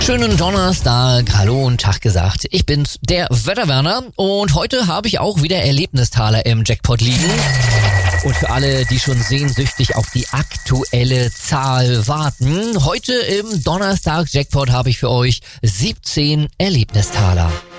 Schönen Donnerstag, hallo und Tag gesagt. Ich bin's, der Wetterwerner, und heute habe ich auch wieder Erlebnistaler im Jackpot liegen. Und für alle, die schon sehnsüchtig auf die aktuelle Zahl warten, heute im Donnerstag-Jackpot habe ich für euch 17 Erlebnistaler.